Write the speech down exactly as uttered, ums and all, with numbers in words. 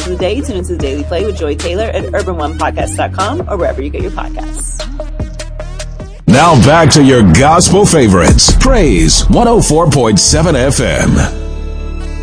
of the day. Tune into the Daily Play with Joy Taylor at urban one podcast dot com or wherever you get your podcasts. Now back to your gospel favorites. Praise one oh four point seven F M.